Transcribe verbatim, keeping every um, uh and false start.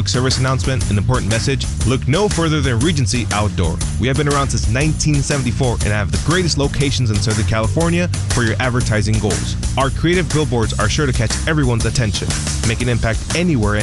public service announcement, an important message, look no further than Regency Outdoor. We have been around since nineteen seventy-four and have the greatest locations in Southern California for your advertising goals. Our creative billboards are sure to catch everyone's attention, make an impact anywhere and